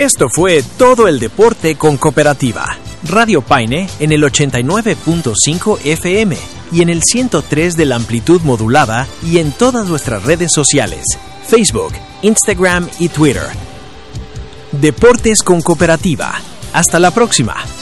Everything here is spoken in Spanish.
Esto fue Todo el Deporte con Cooperativa. Radio Paine en el 89.5 FM y en el 103 de la amplitud modulada y en todas nuestras redes sociales, Facebook, Instagram y Twitter. Deportes con Cooperativa. Hasta la próxima.